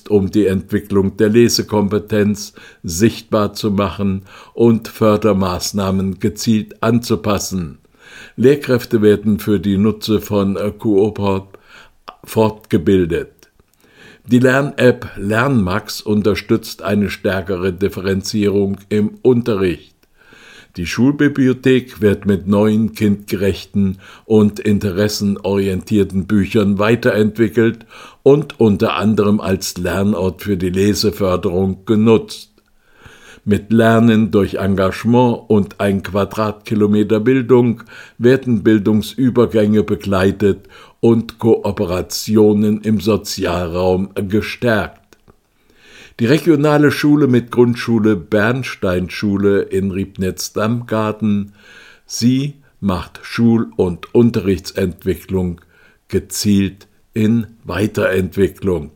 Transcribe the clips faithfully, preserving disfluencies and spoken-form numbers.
genutzt, um die Entwicklung der Lesekompetenz sichtbar zu machen und Fördermaßnahmen gezielt anzupassen. Lehrkräfte werden für die Nutze von Cooport fortgebildet. Die Lern-App LernMax unterstützt eine stärkere Differenzierung im Unterricht. Die Schulbibliothek wird mit neuen, kindgerechten und interessenorientierten Büchern weiterentwickelt und unter anderem als Lernort für die Leseförderung genutzt. Mit Lernen durch Engagement und ein Quadratkilometer Bildung werden Bildungsübergänge begleitet und Kooperationen im Sozialraum gestärkt. Die regionale Schule mit Grundschule Bernsteinschule in Riebnitz-Damgarten, sie macht Schul- und Unterrichtsentwicklung gezielt in Weiterentwicklung.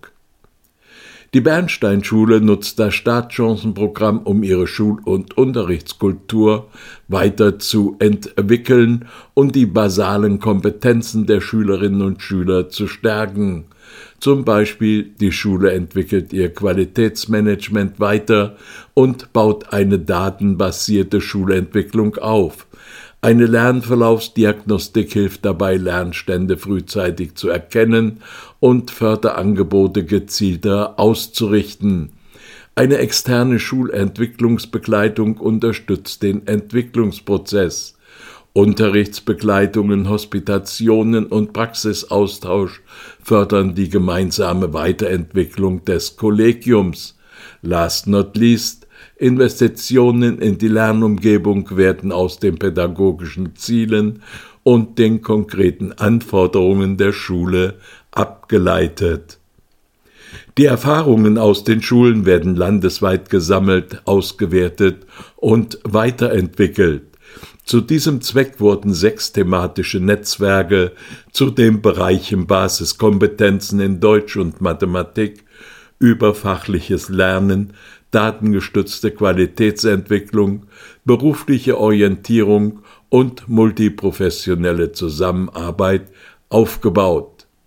Die Bernsteinschule nutzt das Startchancenprogramm, um ihre Schul- und Unterrichtskultur weiter zu entwickeln und die basalen Kompetenzen der Schülerinnen und Schüler zu stärken. Zum Beispiel die Schule entwickelt ihr Qualitätsmanagement weiter und baut eine datenbasierte Schulentwicklung auf. Eine Lernverlaufsdiagnostik hilft dabei, Lernstände frühzeitig zu erkennen und Förderangebote gezielter auszurichten. Eine externe Schulentwicklungsbegleitung unterstützt den Entwicklungsprozess. Unterrichtsbegleitungen, Hospitationen und Praxisaustausch fördern die gemeinsame Weiterentwicklung des Kollegiums. Last not least, Investitionen in die Lernumgebung werden aus den pädagogischen Zielen und den konkreten Anforderungen der Schule abgeleitet. Die Erfahrungen aus den Schulen werden landesweit gesammelt, ausgewertet und weiterentwickelt. Zu diesem Zweck wurden sechs thematische Netzwerke zu den Bereichen Basiskompetenzen in Deutsch und Mathematik, überfachliches Lernen, datengestützte Qualitätsentwicklung, berufliche Orientierung und multiprofessionelle Zusammenarbeit aufgebaut.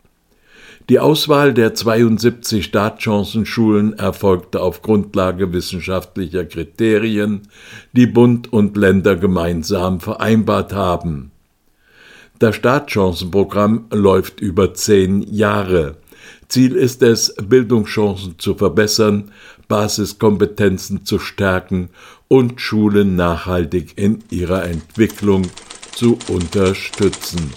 Die Auswahl der zweiundsiebzig Startchancenschulen erfolgte auf Grundlage wissenschaftlicher Kriterien, die Bund und Länder gemeinsam vereinbart haben. Das Startchancenprogramm läuft über zehn Jahre. Ziel ist es, Bildungschancen zu verbessern, Basiskompetenzen zu stärken und Schulen nachhaltig in ihrer Entwicklung zu unterstützen.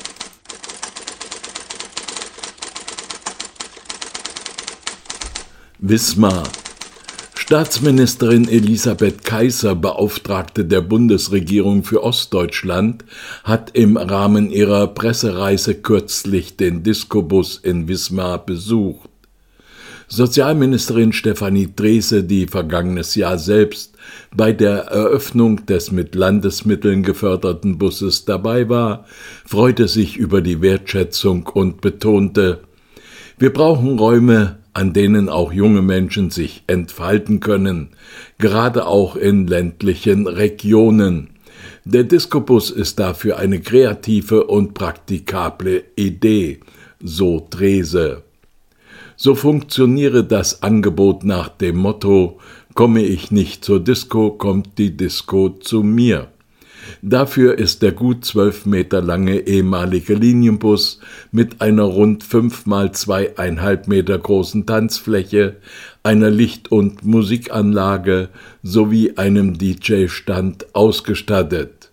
Wismar. Staatsministerin Elisabeth Kaiser, Beauftragte der Bundesregierung für Ostdeutschland, hat im Rahmen ihrer Pressereise kürzlich den Discobus in Wismar besucht. Sozialministerin Stefanie Drese, die vergangenes Jahr selbst bei der Eröffnung des mit Landesmitteln geförderten Busses dabei war, freute sich über die Wertschätzung und betonte: Wir brauchen Räume, an denen auch junge Menschen sich entfalten können, gerade auch in ländlichen Regionen. Der Discobus ist dafür eine kreative und praktikable Idee, so Drese. So funktioniere das Angebot nach dem Motto: Komme ich nicht zur Disco, kommt die Disco zu mir. Dafür ist der gut zwölf Meter lange ehemalige Linienbus mit einer rund fünf mal zweieinhalb Meter großen Tanzfläche, einer Licht- und Musikanlage sowie einem D J-Stand ausgestattet.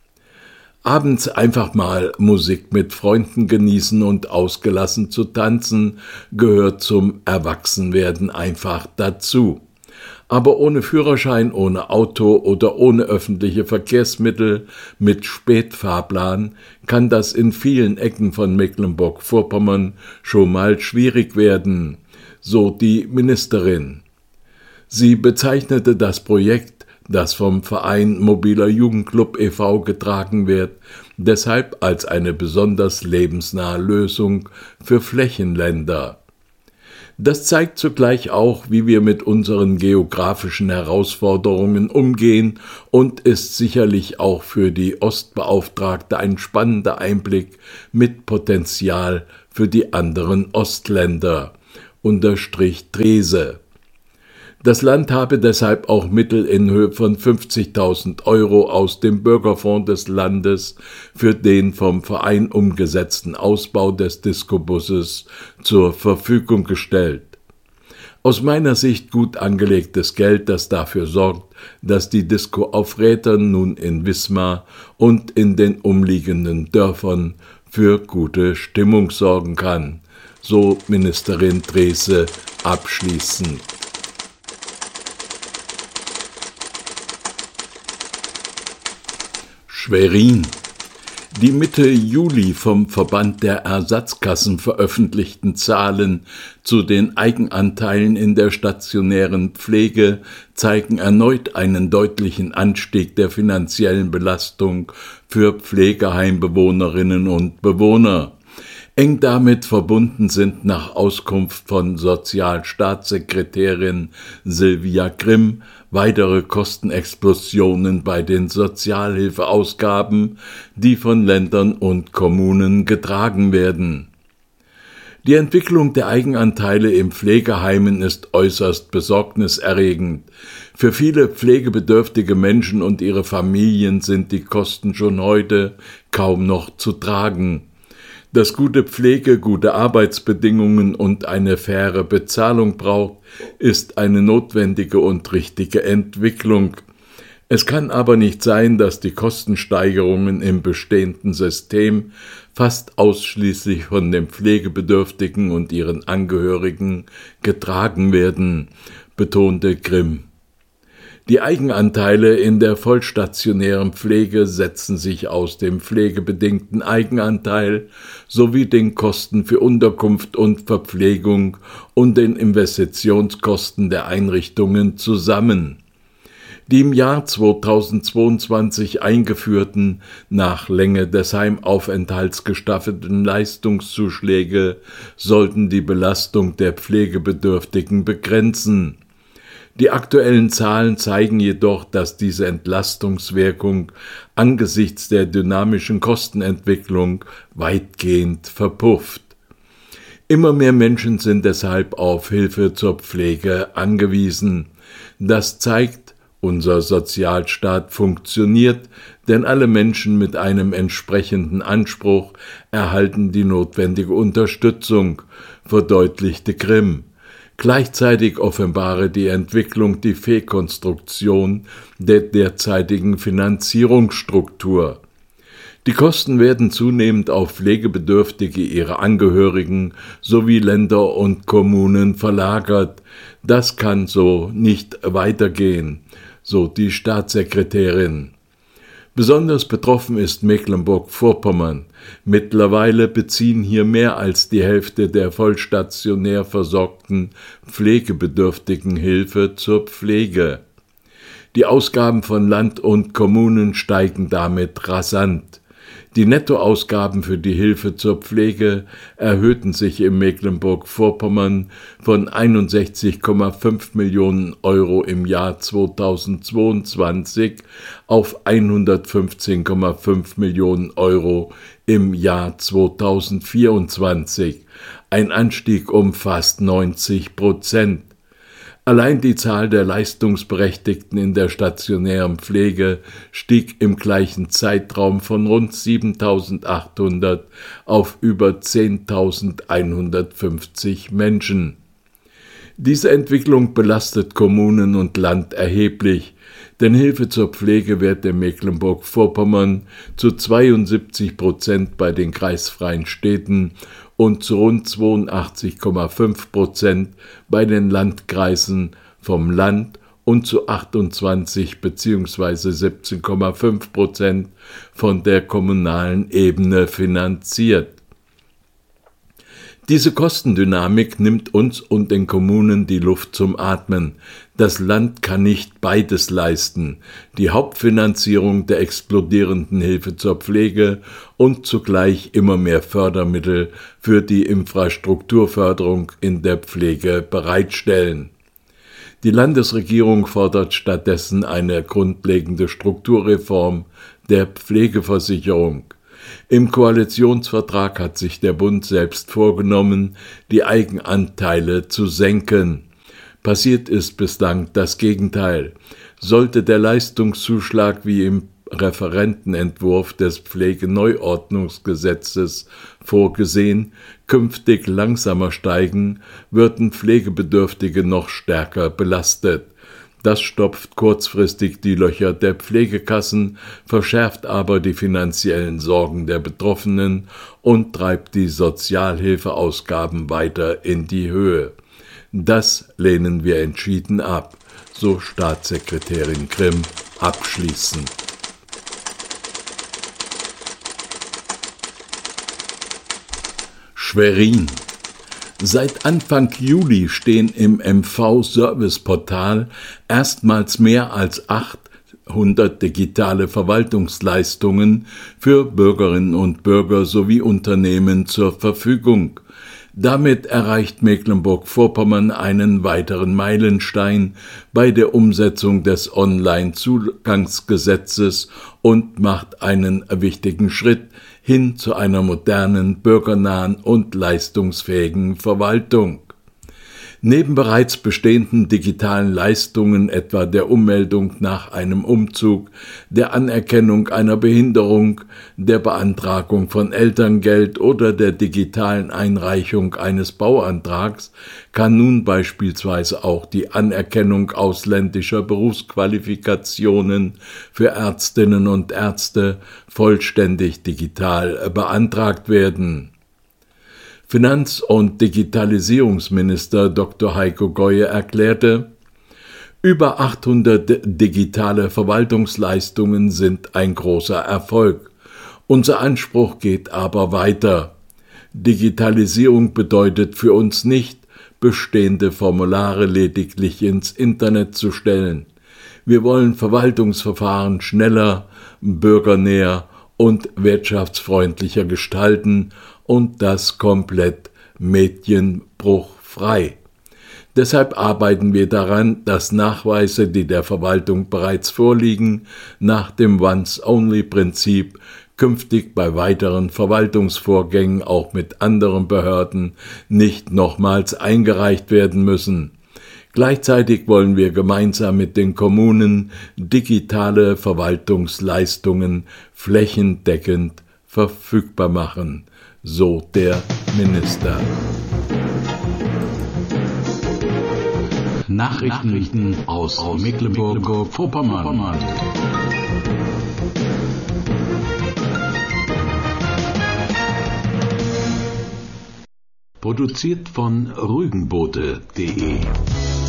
Abends einfach mal Musik mit Freunden genießen und ausgelassen zu tanzen, gehört zum Erwachsenwerden einfach dazu. Aber ohne Führerschein, ohne Auto oder ohne öffentliche Verkehrsmittel, mit Spätfahrplan kann das in vielen Ecken von Mecklenburg-Vorpommern schon mal schwierig werden, so die Ministerin. Sie bezeichnete das Projekt, das vom Verein Mobiler Jugendclub e V getragen wird, deshalb als eine besonders lebensnahe Lösung für Flächenländer. Das zeigt zugleich auch, wie wir mit unseren geografischen Herausforderungen umgehen und ist sicherlich auch für die Ostbeauftragte ein spannender Einblick mit Potenzial für die anderen Ostländer. unterstrich Drese. Das Land habe deshalb auch Mittel in Höhe von fünfzigtausend Euro aus dem Bürgerfonds des Landes für den vom Verein umgesetzten Ausbau des Discobusses zur Verfügung gestellt. Aus meiner Sicht gut angelegtes Geld, das dafür sorgt, dass die Disco auf Rätern nun in Wismar und in den umliegenden Dörfern für gute Stimmung sorgen kann, so Ministerin Drese abschließend. Schwerin. Die Mitte Juli vom Verband der Ersatzkassen veröffentlichten Zahlen zu den Eigenanteilen in der stationären Pflege zeigen erneut einen deutlichen Anstieg der finanziellen Belastung für Pflegeheimbewohnerinnen und Bewohner. Eng damit verbunden sind nach Auskunft von Sozialstaatssekretärin Silvia Grimm weitere Kostenexplosionen bei den Sozialhilfeausgaben, die von Ländern und Kommunen getragen werden. Die Entwicklung der Eigenanteile in Pflegeheimen ist äußerst besorgniserregend. Für viele pflegebedürftige Menschen und ihre Familien sind die Kosten schon heute kaum noch zu tragen. Dass gute Pflege, gute Arbeitsbedingungen und eine faire Bezahlung braucht, ist eine notwendige und richtige Entwicklung. Es kann aber nicht sein, dass die Kostensteigerungen im bestehenden System fast ausschließlich von den Pflegebedürftigen und ihren Angehörigen getragen werden, betonte Grimm. Die Eigenanteile in der vollstationären Pflege setzen sich aus dem pflegebedingten Eigenanteil sowie den Kosten für Unterkunft und Verpflegung und den Investitionskosten der Einrichtungen zusammen. Die im Jahr zweitausendzweiundzwanzig eingeführten, nach Länge des Heimaufenthalts gestaffelten Leistungszuschläge sollten die Belastung der Pflegebedürftigen begrenzen. Die aktuellen Zahlen zeigen jedoch, dass diese Entlastungswirkung angesichts der dynamischen Kostenentwicklung weitgehend verpufft. Immer mehr Menschen sind deshalb auf Hilfe zur Pflege angewiesen. Das zeigt, unser Sozialstaat funktioniert, denn alle Menschen mit einem entsprechenden Anspruch erhalten die notwendige Unterstützung, verdeutlichte Grimm. Gleichzeitig offenbare die Entwicklung die Fehlkonstruktion der derzeitigen Finanzierungsstruktur. Die Kosten werden zunehmend auf Pflegebedürftige, ihre Angehörigen sowie Länder und Kommunen verlagert. Das kann so nicht weitergehen, so die Staatssekretärin. Besonders betroffen ist Mecklenburg-Vorpommern. Mittlerweile beziehen hier mehr als die Hälfte der vollstationär versorgten Pflegebedürftigen Hilfe zur Pflege. Die Ausgaben von Land und Kommunen steigen damit rasant. Die Nettoausgaben für die Hilfe zur Pflege erhöhten sich in Mecklenburg-Vorpommern von einundsechzig Komma fünf Millionen Euro im Jahr zweitausendzweiundzwanzig auf hundertfünfzehn Komma fünf Millionen Euro im Jahr zweitausendvierundzwanzig, ein Anstieg um fast neunzig Prozent. Allein die Zahl der Leistungsberechtigten in der stationären Pflege stieg im gleichen Zeitraum von rund siebentausendachthundert auf über zehntausendeinhundertfünfzig Menschen. Diese Entwicklung belastet Kommunen und Land erheblich, denn Hilfe zur Pflege wird in Mecklenburg-Vorpommern zu zweiundsiebzig Prozent bei den kreisfreien Städten und zu rund zweiundachtzig Komma fünf Prozent bei den Landkreisen vom Land und zu achtundzwanzig bzw. siebzehn Komma fünf Prozent von der kommunalen Ebene finanziert. Diese Kostendynamik nimmt uns und den Kommunen die Luft zum Atmen. Das Land kann nicht beides leisten, die Hauptfinanzierung der explodierenden Hilfe zur Pflege und zugleich immer mehr Fördermittel für die Infrastrukturförderung in der Pflege bereitstellen. Die Landesregierung fordert stattdessen eine grundlegende Strukturreform der Pflegeversicherung. Im Koalitionsvertrag hat sich der Bund selbst vorgenommen, die Eigenanteile zu senken. Passiert ist bislang das Gegenteil. Sollte der Leistungszuschlag wie im Referentenentwurf des Pflegeneuordnungsgesetzes vorgesehen, künftig langsamer steigen, würden Pflegebedürftige noch stärker belastet. Das stopft kurzfristig die Löcher der Pflegekassen, verschärft aber die finanziellen Sorgen der Betroffenen und treibt die Sozialhilfeausgaben weiter in die Höhe. Das lehnen wir entschieden ab, so Staatssekretärin Grimm abschließend. Schwerin. Seit Anfang Juli stehen im M V-Serviceportal erstmals mehr als achthundert digitale Verwaltungsleistungen für Bürgerinnen und Bürger sowie Unternehmen zur Verfügung. Damit erreicht Mecklenburg-Vorpommern einen weiteren Meilenstein bei der Umsetzung des Online-Zugangsgesetzes und macht einen wichtigen Schritt hin zu einer modernen, bürgernahen und leistungsfähigen Verwaltung. Neben bereits bestehenden digitalen Leistungen, etwa der Ummeldung nach einem Umzug, der Anerkennung einer Behinderung, der Beantragung von Elterngeld oder der digitalen Einreichung eines Bauantrags, kann nun beispielsweise auch die Anerkennung ausländischer Berufsqualifikationen für Ärztinnen und Ärzte vollständig digital beantragt werden. Finanz- und Digitalisierungsminister Doktor Heiko Goye erklärte, über achthundert digitale Verwaltungsleistungen sind ein großer Erfolg. Unser Anspruch geht aber weiter. Digitalisierung bedeutet für uns nicht, bestehende Formulare lediglich ins Internet zu stellen. Wir wollen Verwaltungsverfahren schneller, bürgernäher und wirtschaftsfreundlicher gestalten und das komplett medienbruchfrei. Deshalb arbeiten wir daran, dass Nachweise, die der Verwaltung bereits vorliegen, nach dem Once-Only-Prinzip künftig bei weiteren Verwaltungsvorgängen auch mit anderen Behörden nicht nochmals eingereicht werden müssen. Gleichzeitig wollen wir gemeinsam mit den Kommunen digitale Verwaltungsleistungen flächendeckend verfügbar machen, so der Minister. Nachrichten aus Mecklenburg-Vorpommern. Produziert von Rügenbote punkt de